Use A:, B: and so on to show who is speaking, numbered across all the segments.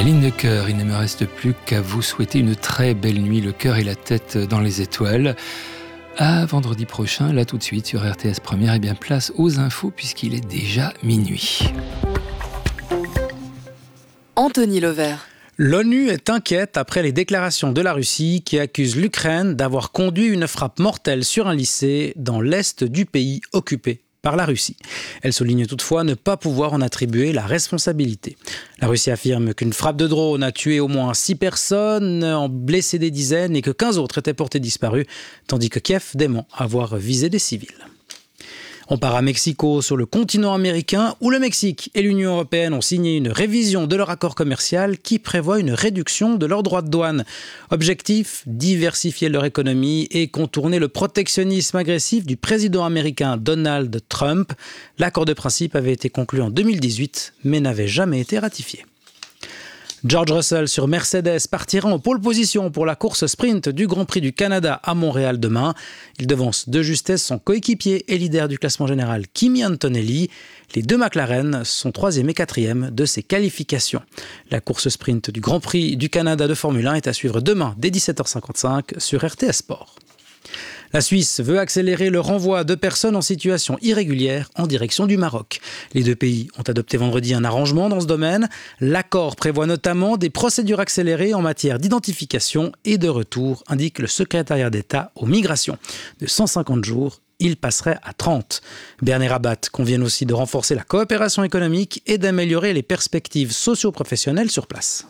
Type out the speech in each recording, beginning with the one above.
A: Aline de Cœur, il ne me reste plus qu'à vous souhaiter une très belle nuit, le cœur et la tête dans les étoiles. À vendredi prochain, là tout de suite sur RTS Première, et bien place aux infos puisqu'il est déjà minuit.
B: Anthony Levert.
C: L'ONU est inquiète après les déclarations de la Russie qui accuse l'Ukraine d'avoir conduit une frappe mortelle sur un lycée dans l'est du pays occupé par la Russie. Elle souligne toutefois ne pas pouvoir en attribuer la responsabilité. La Russie affirme qu'une frappe de drone a tué au moins 6 personnes, en blessé des dizaines et que 15 autres étaient portés disparus, tandis que Kiev dément avoir visé des civils. On part à Mexico, sur le continent américain, où le Mexique et l'Union européenne ont signé une révision de leur accord commercial qui prévoit une réduction de leurs droits de douane. Objectif, diversifier leur économie et contourner le protectionnisme agressif du président américain Donald Trump. L'accord de principe avait été conclu en 2018, mais n'avait jamais été ratifié. George Russell sur Mercedes partira en pole position pour la course sprint du Grand Prix du Canada à Montréal demain. Il devance de justesse son coéquipier et leader du classement général Kimi Antonelli. Les deux McLaren sont 3e et 4e de ces qualifications. La course sprint du Grand Prix du Canada de Formule 1 est à suivre demain dès 17h55 sur RTS Sport. La Suisse veut accélérer le renvoi de personnes en situation irrégulière en direction du Maroc. Les deux pays ont adopté vendredi un arrangement dans ce domaine. L'accord prévoit notamment des procédures accélérées en matière d'identification et de retour, indique le secrétariat d'État aux migrations. De 150 jours, il passerait à 30. Berner Rabat convient aussi de renforcer la coopération économique et d'améliorer les perspectives socio-professionnelles sur place.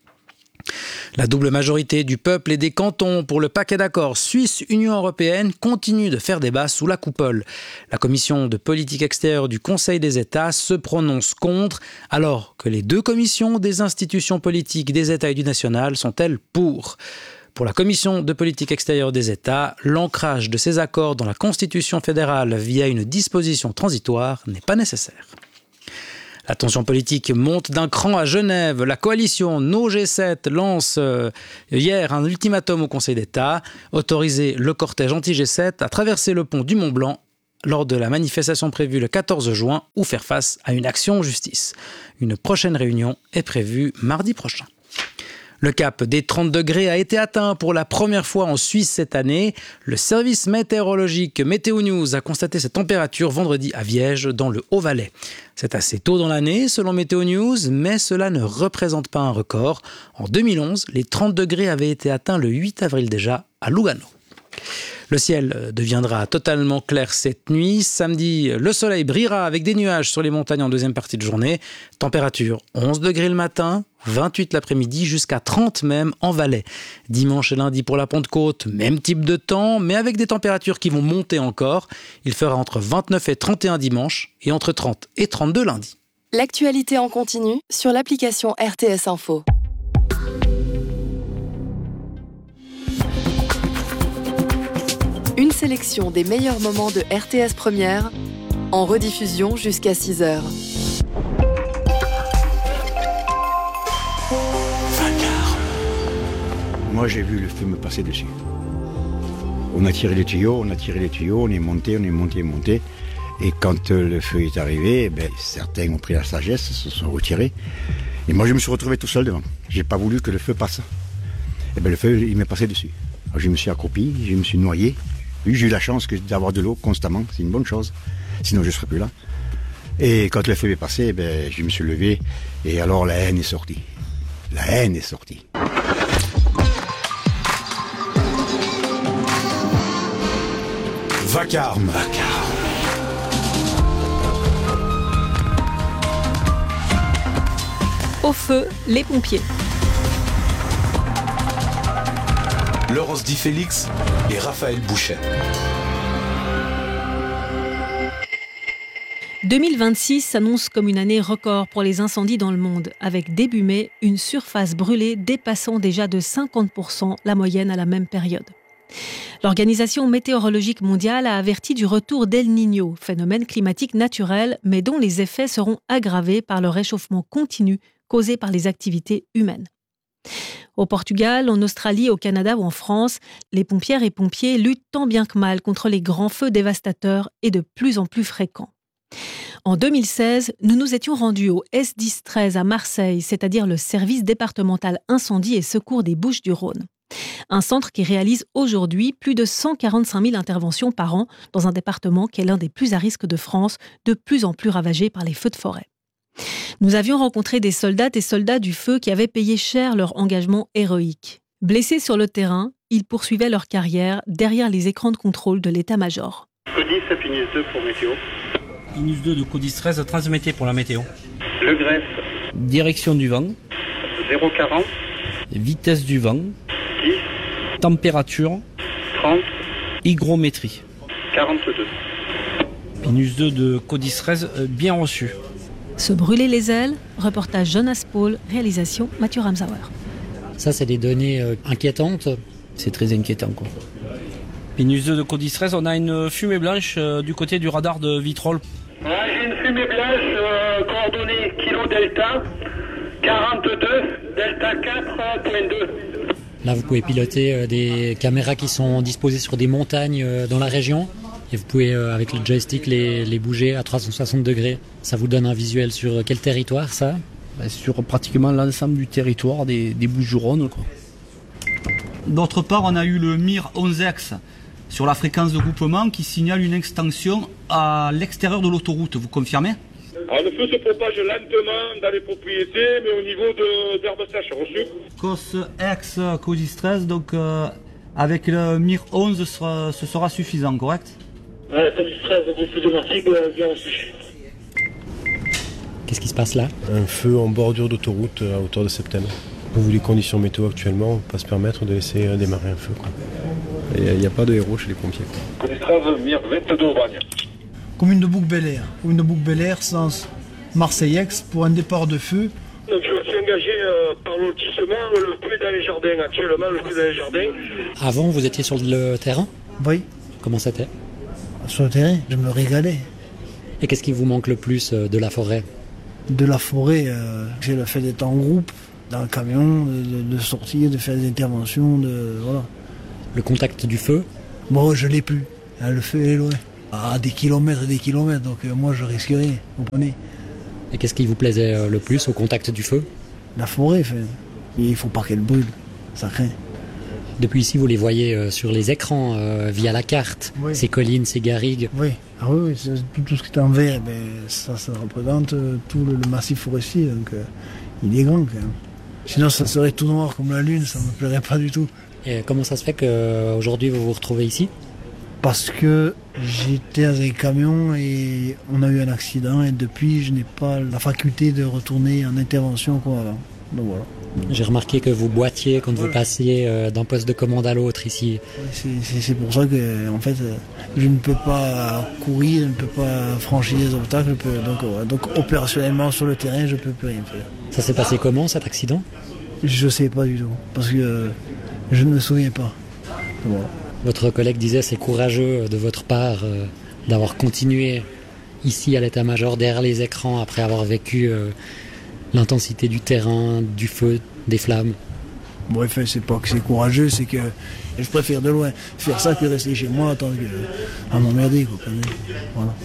C: La double majorité du peuple et des cantons pour le paquet d'accords Suisse-Union européenne continue de faire débat sous la coupole. La commission de politique extérieure du Conseil des États se prononce contre, alors que les deux commissions des institutions politiques des États et du national sont elles pour. Pour la commission de politique extérieure des États, l'ancrage de ces accords dans la Constitution fédérale via une disposition transitoire n'est pas nécessaire. La tension politique monte d'un cran à Genève. La coalition No G7 lance hier un ultimatum au Conseil d'État, autoriser le cortège anti-G7 à traverser le pont du Mont-Blanc lors de la manifestation prévue le 14 juin ou faire face à une action en justice. Une prochaine réunion est prévue mardi prochain. Le cap des 30 degrés a été atteint pour la première fois en Suisse cette année. Le service météorologique Météo News a constaté cette température vendredi à Viège, dans le Haut-Valais. C'est assez tôt dans l'année, selon Météo News, mais cela ne représente pas un record. En 2011, les 30 degrés avaient été atteints le 8 avril déjà à Lugano. Le ciel deviendra totalement clair cette nuit. Samedi, le soleil brillera avec des nuages sur les montagnes en deuxième partie de journée. Température 11 degrés le matin, 28 l'après-midi, jusqu'à 30 même en Valais. Dimanche et lundi pour la Pentecôte, même type de temps, mais avec des températures qui vont monter encore. Il fera entre 29 et 31 dimanche et entre 30 et 32 lundi.
B: L'actualité en continu sur l'application RTS Info. Une sélection des meilleurs moments de RTS Première, en rediffusion jusqu'à 6h.
D: Moi, j'ai vu le feu me passer dessus. On a tiré les tuyaux, on est monté. Et quand le feu est arrivé, certains ont pris la sagesse, se sont retirés. Et moi, je me suis retrouvé tout seul devant. J'ai pas voulu que le feu passe. Le feu, il m'est passé dessus. Alors, je me suis accroupi, je me suis noyé. Oui, j'ai eu la chance d'avoir de l'eau constamment, c'est une bonne chose. Sinon, je ne serais plus là. Et quand le feu est passé, je me suis levé. Et alors, la haine est sortie.
E: Vacarme.
F: Au feu, les pompiers.
E: Laurence Di Félix et Raphaël Bouchet.
F: 2026 s'annonce comme une année record pour les incendies dans le monde, avec début mai, une surface brûlée dépassant déjà de 50% la moyenne à la même période. L'Organisation météorologique mondiale a averti du retour d'El Niño, phénomène climatique naturel, mais dont les effets seront aggravés par le réchauffement continu causé par les activités humaines. Au Portugal, en Australie, au Canada ou en France, les pompières et pompiers luttent tant bien que mal contre les grands feux dévastateurs et de plus en plus fréquents. En 2016, nous nous étions rendus au S10-13 à Marseille, c'est-à-dire le service départemental incendie et secours des Bouches-du-Rhône. Un centre qui réalise aujourd'hui plus de 145 000 interventions par an dans un département qui est l'un des plus à risque de France, de plus en plus ravagé par les feux de forêt. Nous avions rencontré des soldates et soldats du feu qui avaient payé cher leur engagement héroïque. Blessés sur le terrain, ils poursuivaient leur carrière derrière les écrans de contrôle de l'état-major.
G: Codis, Pinus 2 pour météo.
H: Pinus 2 de Codis 13, transmettez pour la météo.
G: Le Greffe.
H: Direction du vent.
G: 0,40.
H: Vitesse du vent.
G: 10.
H: Température.
G: 30.
H: Hygrométrie.
G: 42.
H: Pinus 2 de Codis 13, bien reçu.
F: Se brûler les ailes, reportage Jonas Paul, réalisation Mathieu Ramsauer.
I: Ça, c'est des données inquiétantes.
H: C'est très inquiétant, quoi. Pinus 2 de Codis 13, on a une fumée blanche du côté du radar de Vitrolles.
G: J'ai une fumée blanche, coordonnée kilo delta, 42, delta 4.2.
I: Là, vous pouvez piloter des caméras qui sont disposées sur des montagnes dans la région. Et vous pouvez, avec le joystick, les bouger à 360 degrés. Ça vous donne un visuel sur quel territoire, ça ?
H: Sur pratiquement l'ensemble du territoire des Bouches-du-Rhône, quoi.
J: D'autre part, on a eu le MIR 11X sur la fréquence de groupement qui signale une extension à l'extérieur de l'autoroute. Vous confirmez ?
K: Alors, le feu se propage lentement dans les propriétés, mais au niveau d'herbes sèches reçues.
J: COS X Codis 13, donc avec le MIR 11, ce sera suffisant, correct ?
G: Codis 13, groupe de Martigues, bien reçu.
I: Qu'est-ce qui se passe là ?
L: Un feu en bordure d'autoroute à hauteur de Septembre. Vu les conditions météo actuellement, on ne peut pas se permettre de laisser démarrer un feu, quoi. Il n'y a pas de héros chez les pompiers, quoi.
K: Codis 13, MIR 22 Aubagne.
M: Commune de Bouc-Bel-Air, sens Marseille-Aix, pour un départ de feu.
K: Donc je suis engagé par lotissement, le feu dans les jardins. Actuellement, le feu dans les jardins.
I: Avant, vous étiez sur le terrain ?
M: Oui.
I: Comment c'était ?
M: Sur le terrain, je me régalais.
I: Et qu'est-ce qui vous manque le plus de la forêt ?
M: De la forêt, c'est le fait d'être en groupe, dans le camion, de sortir, de faire des interventions, voilà.
I: Le contact du feu ?
M: Bon, je l'ai plus. Le feu est loin. À des kilomètres et des kilomètres, donc moi je risque rien, vous comprenez.
I: Et qu'est-ce qui vous plaisait le plus au contact du feu ?
M: La forêt, il ne faut pas qu'elle brûle, ça craint.
I: Depuis ici, vous les voyez sur les écrans, via la carte, oui. Ces collines, ces garrigues.
M: Oui, oui, tout ce qui est en vert, ça représente tout le massif forestier, donc il est grand quand même. Sinon ça serait tout noir comme la lune, ça ne me plairait pas du tout.
I: Et comment ça se fait qu'aujourd'hui vous vous retrouvez ici ?
M: Parce que j'étais dans un camion et on a eu un accident et depuis je n'ai pas la faculté de retourner en intervention comme avant. Donc voilà.
I: J'ai remarqué que vous boitiez quand vous passiez d'un poste de commande à l'autre ici.
M: C'est pour ça que en fait je ne peux pas courir, je ne peux pas franchir les obstacles, donc opérationnellement sur le terrain je ne peux plus rien faire.
I: Ça s'est passé comment cet accident ?
M: Je ne sais pas du tout parce que je ne me souviens pas. Voilà.
I: Votre collègue disait c'est courageux de votre part d'avoir continué ici à l'état-major derrière les écrans après avoir vécu l'intensité du terrain, du feu, des flammes.
M: Bref, c'est pas que c'est courageux, c'est que je préfère de loin faire ça que rester chez moi tant qu'à m'emmerder. Voilà.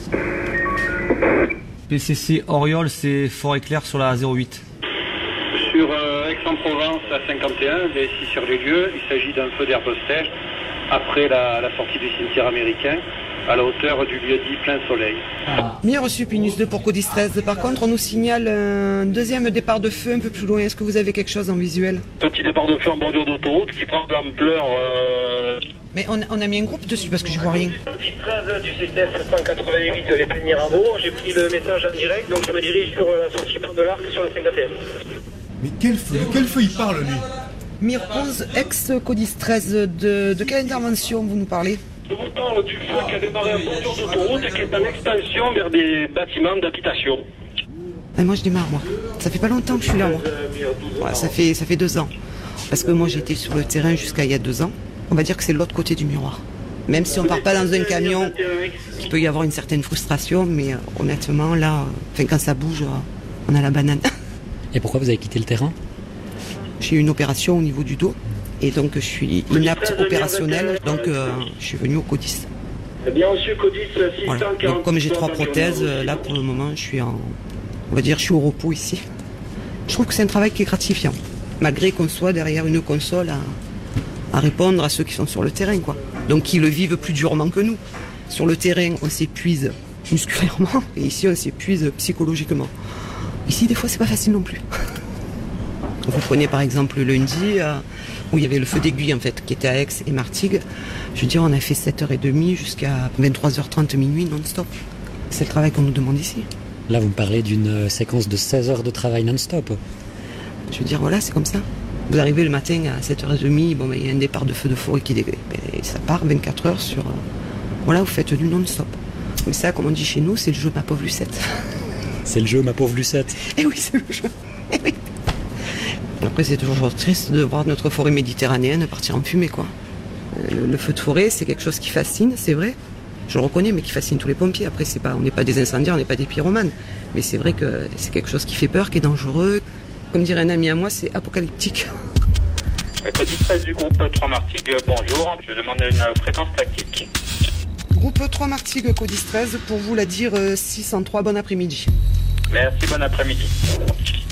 J: PCC Oriol, c'est Forêt-Claire sur la 08.
G: Sur Aix-en-Provence, la 51, ici sur les lieux, il s'agit d'un feu d'herbe sèche après la sortie du cimetière américain, à la hauteur du lieu-dit plein soleil.
N: Bien reçu, Pinus 2 pour Codis 13. Par contre, on nous signale un deuxième départ de feu un peu plus loin. Est-ce que vous avez quelque chose en visuel ?
K: Petit départ de feu en bordure d'autoroute qui prend de l'ampleur.
N: Mais on a mis un groupe dessus parce que je vois rien.
K: Codis 13 du CTF 188 les Pays de Mirabeau. J'ai pris le message en direct, donc je me dirige sur la sortie de l'Arc sur la 51.
M: Mais quel feu il parle, lui ?
N: MIR 11 ex Codis 13, de quelle intervention vous nous parlez ?
K: Je vous parle du feu qui a démarré en bordure d'autoroute et qui est en extension vers des bâtiments d'habitation.
N: Moi je démarre, moi. Ça fait pas longtemps que je suis là, moi. Ouais, ça fait 2 ans. Parce que moi j'étais sur le terrain jusqu'à il y a 2 ans. On va dire que c'est l'autre côté du miroir. Même si on part pas dans un camion, il peut y avoir une certaine frustration, mais honnêtement là, quand ça bouge, on a la banane.
I: Et pourquoi vous avez quitté le terrain ?
N: J'ai eu une opération au niveau du dos et donc je suis inapte opérationnelle, donc je suis venue au Codis.
K: Bien reçu, Codis 640.
N: Voilà. Donc, comme j'ai 3 prothèses, là pour le moment je suis je suis au repos ici. Je trouve que c'est un travail qui est gratifiant, malgré qu'on soit derrière une console à répondre à ceux qui sont sur le terrain, quoi. Donc qui le vivent plus durement que nous. Sur le terrain, on s'épuise musculairement, et ici on s'épuise psychologiquement. Ici, des fois, c'est pas facile non plus. Vous prenez par exemple le lundi, où il y avait le feu d'aiguille en fait, qui était à Aix et Martigues. Je veux dire, on a fait 7h30 jusqu'à 23h30 minuit non-stop. C'est le travail qu'on nous demande ici.
I: Là, vous me parlez d'une séquence de 16 heures de travail non-stop.
N: Je veux dire, voilà, c'est comme ça. Vous arrivez le matin à 7h30, bon, il y a un départ de feu de forêt ça part 24 heures sur... Voilà, vous faites du non-stop. Mais ça, comme on dit chez nous, c'est le jeu Ma Pauvre Lucette.
I: C'est le jeu Ma Pauvre Lucette.
N: Eh oui, c'est le jeu. Eh oui. Après, c'est toujours triste de voir notre forêt méditerranéenne partir en fumée, quoi. Le feu de forêt, c'est quelque chose qui fascine, c'est vrai. Je le reconnais, mais qui fascine tous les pompiers. Après, on n'est pas des incendiaires, on n'est pas des pyromanes. Mais c'est vrai que c'est quelque chose qui fait peur, qui est dangereux. Comme dirait un ami à moi, c'est apocalyptique.
O: Code 13 du groupe 3 Martigues, bonjour. Je demande une fréquence tactique.
N: Groupe 3 Martigues, Code 13, pour vous la dire 603, bon après-midi.
O: Merci, bon après-midi.